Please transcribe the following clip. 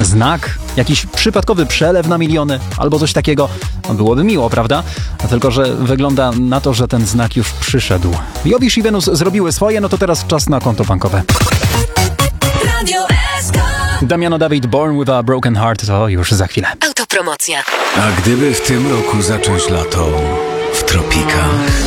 znak, jakiś przypadkowy przelew na miliony albo coś takiego. No, byłoby miło, prawda? A tylko, że wygląda na to, że ten znak już przyszedł. Jowisz i Wenus zrobiły swoje, no to teraz czas na konto bankowe. Damiano David, Born with a Broken Heart, to już za chwilę. Autopromocja. A gdyby w tym roku zacząć lato w tropikach?